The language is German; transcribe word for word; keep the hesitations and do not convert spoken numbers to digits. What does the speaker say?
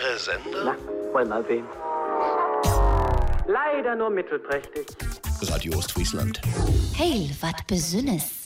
neuer Sender? Na, wollen wir mal sehen. Leider nur mittelprächtig. Radio Ostfriesland. Heil, wat Besünnes.